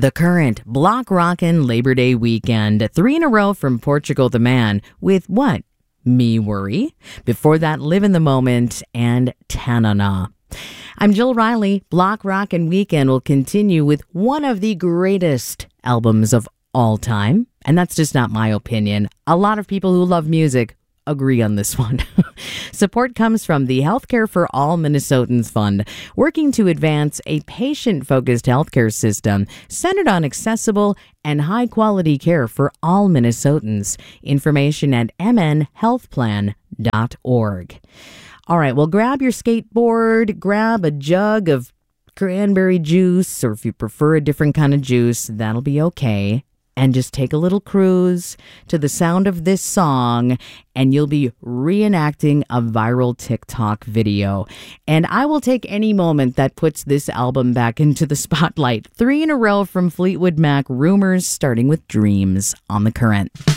The Current, Block Rockin' Labor Day weekend. 3 in a row from Portugal the Man with what? Me Worry. Before that, Live in the Moment and Tanana. I'm Jill Riley. Block Rockin' Weekend will continue with one of the greatest albums of all time. And that's just not my opinion. A lot of people who love music agree on this one. Support comes from the Healthcare for All Minnesotans Fund, working to advance a patient-focused healthcare system centered on accessible and high-quality care for all Minnesotans. Information at mnhealthplan.org. All right, well, grab your skateboard, grab a jug of cranberry juice, or if you prefer a different kind of juice, that'll be okay. And just take a little cruise to the sound of this song, and you'll be reenacting a viral TikTok video. And I will take any moment that puts this album back into the spotlight. 3 in a row from Fleetwood Mac, Rumors, starting with Dreams on The Current.